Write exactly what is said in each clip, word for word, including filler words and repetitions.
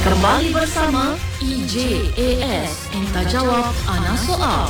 Kembali bersama E J A S Entah Jawab Ana Soal.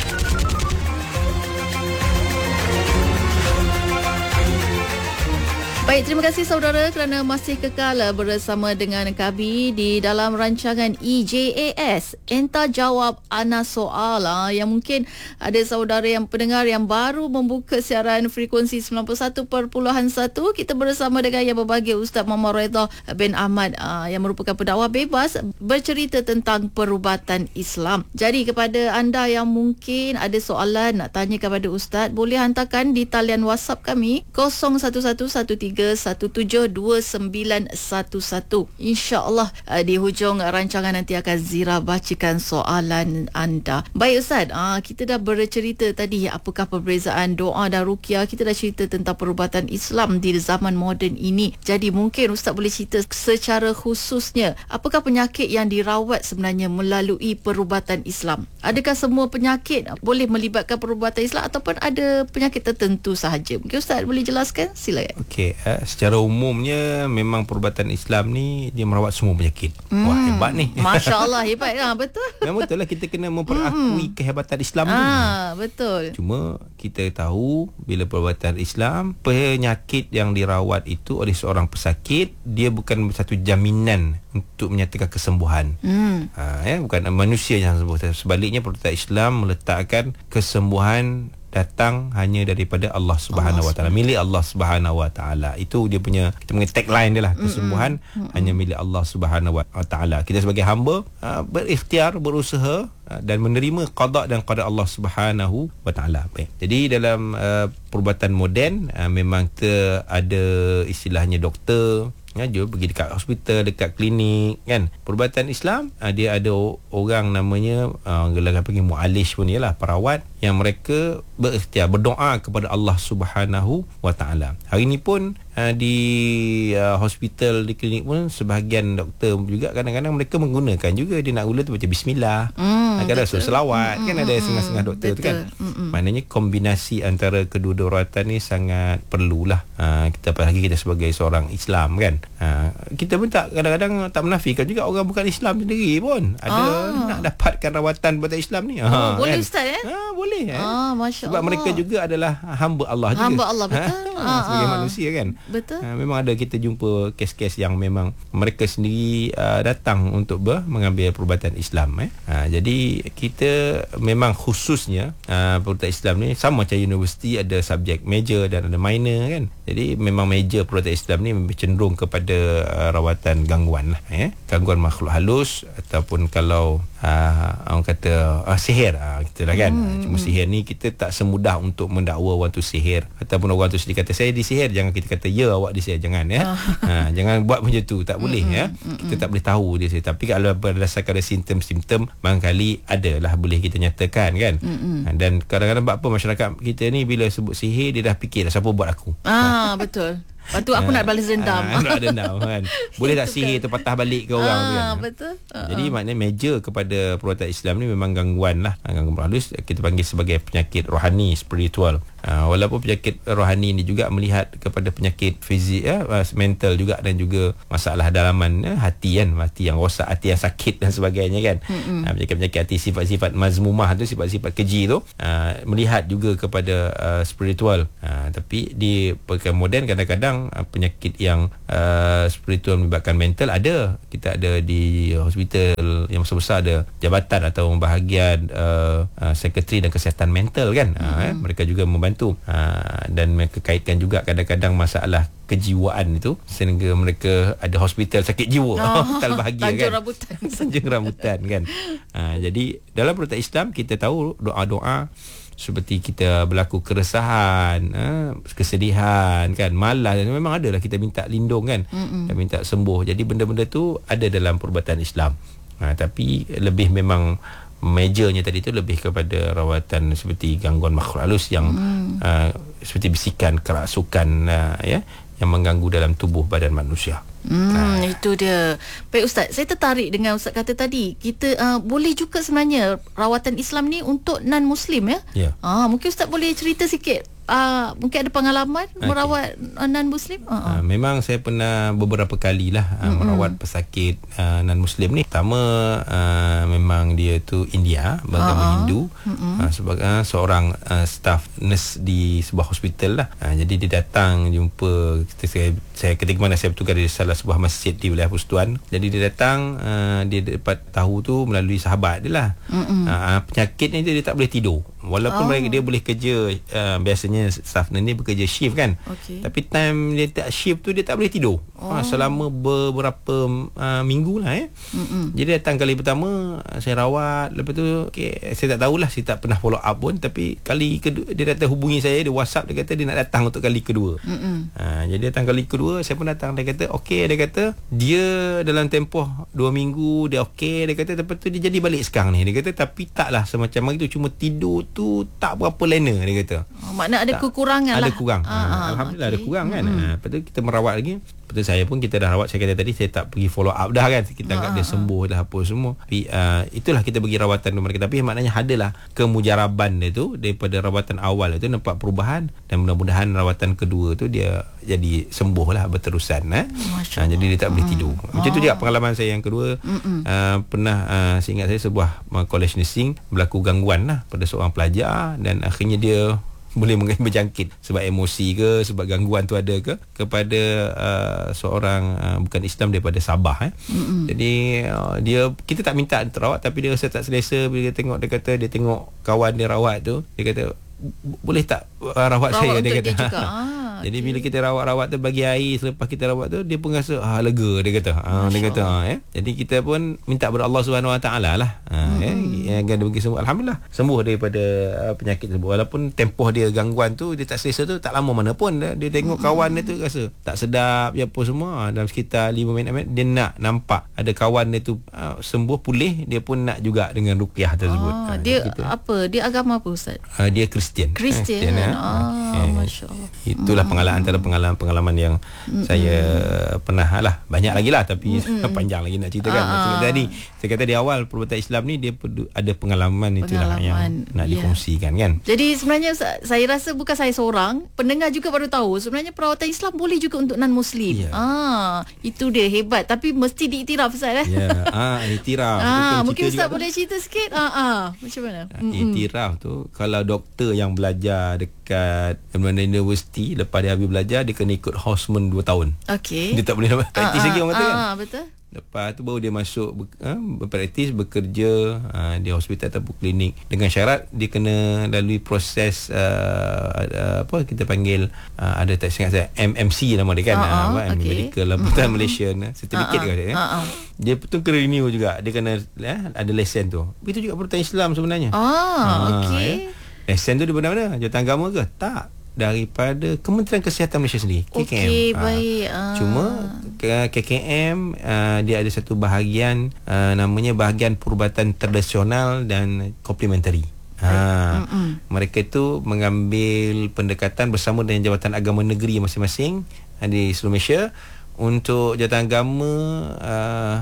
Baik, terima kasih saudara kerana masih kekal bersama dengan kami di dalam rancangan E J A S Entah Jawab Ana Soal. Yang mungkin ada saudara yang pendengar yang baru membuka siaran frekuensi sembilan puluh satu perpuluhan satu. Kita bersama dengan yang berbahagia Ustaz Muhammad Redha bin Ahmad yang merupakan pendakwah bebas, bercerita tentang perubatan Islam. Jadi kepada anda yang mungkin ada soalan nak tanya kepada Ustaz, boleh hantarkan di talian WhatsApp kami kosong satu satu satu tiga satu tujuh dua sembilan satu satu. InsyaAllah uh, di hujung rancangan nanti akan Zira bacakan soalan anda. Baik Ustaz, uh, kita dah bercerita tadi apakah perbezaan doa dan ruqyah. Kita dah cerita tentang perubatan Islam di zaman moden ini. Jadi mungkin Ustaz boleh cerita secara khususnya apakah penyakit yang dirawat sebenarnya melalui perubatan Islam? Adakah semua penyakit boleh melibatkan perubatan Islam ataupun ada penyakit tertentu sahaja? Mungkin Ustaz boleh jelaskan? Silakan. Okey, uh, secara umumnya memang perubatan Islam ni dia merawat semua penyakit. Hmm. Wah, hebat ni. Masya-Allah, hebat lah, betul. Memang betul lah, kita kena memperakui hmm. kehebatan Islam ni. Ah, betul. Cuma kita tahu bila perubatan Islam, penyakit yang dirawat itu oleh seorang pesakit, dia bukan satu jaminan untuk menyatakan kesembuhan. Hmm. Ha, ya, bukan manusia yang sembuh. Sebaliknya perubatan Islam meletakkan kesembuhan datang hanya daripada Allah Subhanahu Wa Taala, milik Allah Subhanahu Wa Taala. Itu dia punya, kita punya tagline dia lah, kesembuhan mm-mm. hanya milik Allah Subhanahu Wa Taala. Kita sebagai hamba uh, berikhtiar, berusaha uh, dan menerima qada dan qada Allah Subhanahu Wa Taala. Baik. Jadi dalam uh, perubatan moden uh, memang kita ada istilahnya doktor, ya, dia pergi dekat hospital, dekat klinik kan. Perubatan Islam uh, dia ada orang namanya uh, gelar panggil mu'alish pun, ialah perawat yang mereka berikhtiar berdoa kepada Allah Subhanahu Wa Taala. Hari ni pun uh, di uh, hospital, di klinik pun sebahagian doktor juga kadang-kadang mereka menggunakan juga, dia nak gula tu baca bismillah. Mm, kadang suruh selawat mm, kan, ada setengah-setengah doktor betul tu kan. Mm-mm. Maknanya kombinasi antara kedua-dua rawatan ni sangat perlulah. Uh, kita apalagi kita sebagai seorang Islam kan. Uh, kita pun tak, kadang-kadang tak menafikan juga orang bukan Islam sendiri pun ada ah. nak dapatkan rawatan buatan Islam ni. Oh, ha, boleh kan? Ustaz eh? Ha, boleh eh. Ah, Masya Sebab Allah. mereka juga adalah hamba Allah juga. Hamba Allah, betul. Ha, ah, sebagai ah. manusia kan. Betul. Ha, memang ada kita jumpa kes-kes yang memang mereka sendiri uh, datang untuk ber, mengambil perubatan Islam eh. Ha, jadi kita memang khususnya uh, perubatan Islam ni sama macam universiti, ada subjek major dan ada minor kan. Jadi memang major perubatan Islam ni cenderung kepada uh, rawatan gangguan lah eh. Gangguan makhluk halus ataupun kalau uh, orang kata uh, sihir uh, kita lah kan. Hmm. Cuma sihir ni kita tak semudah untuk mendakwa orang tu sihir ataupun orang tu sendiri kata saya disihir, jangan kita kata ya awak disihir, jangan ya. Uh. Ha, jangan buat macam tu, tak boleh hmm. ya. Kita tak boleh tahu dia sihir, tapi kalau berdasarkan simptom-simptom barangkali adalah boleh kita nyatakan kan. Hmm. Ha, dan kadang-kadang apa masyarakat kita ni bila sebut sihir dia dah fikir siapa buat aku. Ah, betul. Lepas tu aku uh, nak balas dendam. Uh, nak dendam kan. Boleh tak sihir terpatah balik ke orang ah, tu kan. Betul. Uh, Jadi maknanya major kepada perubatan Islam ni memang gangguan lah. Gangguan halus kita panggil sebagai penyakit rohani, spiritual. Uh, walaupun penyakit rohani ni juga melihat kepada penyakit fizik ya, uh, mental juga dan juga masalah dalaman ya, hati kan, hati yang rosak, hati yang sakit dan sebagainya kan. Uh, penyakit-penyakit hati, sifat-sifat mazmumah tu, sifat-sifat keji tu uh, melihat juga kepada uh, spiritual. Uh, tapi di perkara moden kadang-kadang uh, penyakit yang uh, spiritual melibatkan mental ada. Kita ada di hospital yang besar-besar ada jabatan atau bahagian uh, uh, sekretari dan kesihatan mental kan. Uh, eh, mereka juga membantu Ha, dan mereka kaitkan juga kadang-kadang masalah kejiwaan itu sehingga mereka ada hospital sakit jiwa. Oh, tak bahagia kan. Tanjung rambutan. Tanjung rambutan kan. Ha, jadi dalam perubatan Islam kita tahu doa-doa seperti kita berlaku keresahan, ha, kesedihan kan, malas, memang adalah kita minta lindung kan. Mm-mm. Dan minta sembuh. Jadi benda-benda tu ada dalam perubatan Islam. Ha, tapi lebih memang majornya tadi tu lebih kepada rawatan seperti gangguan makhluk halus yang hmm. uh, seperti bisikan, kerasukan uh, ya, yang mengganggu dalam tubuh badan manusia. Hmm, nah. Itu dia. Baik Ustaz, saya tertarik dengan Ustaz kata tadi, kita uh, boleh juga sebenarnya rawatan Islam ni untuk non-Muslim ya? Ya. Ah, mungkin Ustaz boleh cerita sikit uh, mungkin ada pengalaman okay. merawat uh, non-Muslim? Uh-huh. Uh, memang saya pernah beberapa kali lah uh, mm-hmm. merawat pesakit uh, non-Muslim ni. Pertama uh, memang dia tu India, beragama uh-huh. Hindu, mm-hmm. uh, sebagai uh, seorang uh, staff nurse di sebuah hospital lah. Uh, jadi dia datang jumpa kita, saya, saya ketika mana saya bertugas di salah sebuah masjid di wilayah Persekutuan. Jadi dia datang, uh, dia dapat tahu tu melalui sahabat dia lah. Mm-hmm. Uh, penyakit ni dia, dia tak boleh tidur. Walaupun oh. mereka dia boleh kerja, uh, biasanya staff ni bekerja shift kan. Okay. Tapi time dia tak shift tu dia tak boleh tidur. Oh. Uh, selama beberapa uh, minggu lah eh. Mm-mm. Jadi datang kali pertama saya rawat, lepas tu okay, saya tak tahulah, saya tak pernah follow up pun, tapi kali kedua dia datang hubungi saya, dia WhatsApp, dia kata dia nak datang untuk kali kedua. Uh, jadi datang kali kedua saya pun datang, dia kata okey, dia kata dia dalam tempoh dua minggu dia okey, dia kata lepas tu dia jadi balik sekarang ni, dia kata tapi taklah semacam itu, cuma tidur tu tak berapa lena, dia kata. Oh, makna ada tak, kekurangan ada lah. kurang. Ah, ha, Alhamdulillah okay. ada kurang kan. Mm-hmm. Ha, lepas tu kita merawat lagi. Lepas tu saya pun kita dah rawat, saya kata tadi saya tak pergi follow up dah kan. Kita anggap ah, dia sembuh dah apa semua. Tapi uh, itulah kita bagi rawatan kepada mereka. Tapi maknanya adalah kemujaraban dia tu daripada rawatan awal itu nampak perubahan, dan mudah-mudahan rawatan kedua tu dia jadi sembuh lah berterusan. Eh? Ha, jadi dia tak boleh tidur. Mm. Macam tu juga pengalaman saya yang kedua. Uh, pernah uh, saya ingat saya sebuah uh, college nursing berlaku gangguan lah pada seorang pelajar, dan akhirnya dia boleh berjangkit sebab emosi ke, sebab gangguan tu ada ke, kepada uh, seorang uh, bukan Islam daripada Sabah. Eh. Jadi uh, dia kita tak minta terawat, tapi dia rasa tak selesa bila dia tengok, dia kata dia tengok kawan dia rawat tu, dia kata boleh tak uh, rawat, rawat saya, dia kata. Dia juga. Ah, jadi okay. bila kita rawat-rawat tu, bagi air selepas kita rawat tu, dia pun rasa ah lega, dia kata. Ah, dia kata ah, eh. Jadi kita pun minta kepada Allah Subhanahu Wa Taala lah. Ah, hmm. eh agar dia bagi sembuh. Alhamdulillah sembuh daripada uh, penyakit tersebut. Walaupun tempoh dia gangguan tu, dia tak selesa tu tak lama mana pun, dia, dia tengok hmm. kawan dia tu rasa tak sedap ya apa semua. Dalam sekitar lima minit dia nak nampak ada kawan dia tu uh, sembuh pulih, dia pun nak juga dengan ruqyah tersebut. Ah, ah, dia kita, apa? Dia agama apa Ustaz? Uh, dia Kristian. Kristian. Eh, ah, eh, masya-Allah. Itulah pengalaman antara pengalaman-pengalaman yang mm-hmm. saya pernah lah. Banyak lagi lah, tapi mm-hmm. panjang lagi nak ceritakan. Uh-huh. Tadi saya kata di awal perbuatan Islam ni dia ada pengalaman, pengalaman itulah yang nak yeah. dikongsikan kan. Jadi sebenarnya saya rasa bukan saya seorang, pendengar juga baru tahu sebenarnya perawatan Islam boleh juga untuk non-Muslim. Yeah. Ah, itu dia hebat, tapi mesti diiktiraf Ustaz eh. Ya, yeah. ah iktiraf. Ah, mungkin Ustaz boleh cerita sikit. Ah, ah. Macam mana? Ah, iktiraf tu kalau doktor yang belajar dekat mana universiti, lepas dia habis belajar dia kena ikut houseman dua tahun. Okey. Dia tak boleh praktis lagi, orang kata kan. Ah, betul. Lepas tu baru dia masuk ber, ha, berpraktis, bekerja ha, di hospital ataupun klinik, dengan syarat dia kena lalui proses uh, uh, apa kita panggil uh, ada tak ingat saya M M C nama dia kan, uh-huh, uh, okay. Medical Laboratory Malaysia certificate uh-huh. kan, uh-huh. dia betul kena renew juga, dia kena ya, ada lesen tu. Begitu juga perawatan Islam sebenarnya. Ah, ha, okey. Ya. Lesen tu di mana-mana? Jawatan agama ke? Tak. Daripada Kementerian Kesihatan Malaysia sendiri, K K M. Okey, baik. Ha. Cuma K K M uh, dia ada satu bahagian uh, namanya bahagian perubatan tradisional dan komplementari. Ha. Mereka itu mengambil pendekatan bersama dengan Jabatan Agama Negeri masing-masing uh, di seluruh Malaysia untuk Jabatan Agama uh,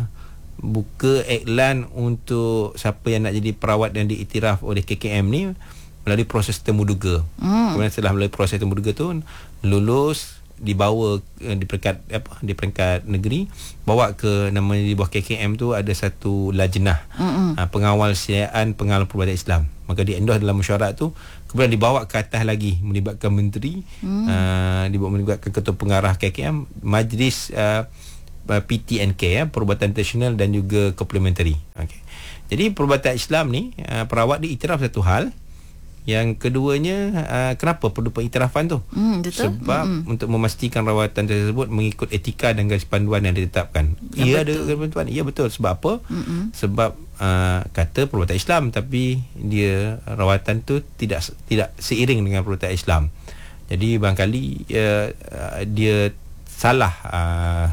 buka iklan untuk siapa yang nak jadi perawat dan diiktiraf oleh K K M ni melalui proses temuduga. Hmm. Kemudian setelah melalui proses temuduga tu lulus, dibawa uh, di peringkat apa di peringkat negeri, bawa ke namanya di bawah K K M tu ada satu lajnah uh, pengawal siasat pengawal perubatan Islam. Maka di endorse dalam mesyuarat tu, kemudian dibawa ke atas lagi melibatkan menteri, hmm. uh, dibawa melibatkan ketua pengarah K K M, majlis uh, P T N K ya, perubatan tradisional dan juga komplementari. Okey. Jadi perubatan Islam ni uh, perawat diiktiraf satu hal. Yang keduanya, uh, kenapa perlu pengiktirafan tu? Mm, betul. Sebab mm-hmm. untuk memastikan rawatan tersebut mengikut etika dan garis panduan yang ditetapkan. Ya, ia betul. Ada garis panduan. Ya betul. Sebab apa? Mm-hmm. Sebab uh, kata perbuatan Islam, tapi dia rawatan tu tidak tidak seiring dengan perbuatan Islam. Jadi barangkali uh, uh, dia salah uh,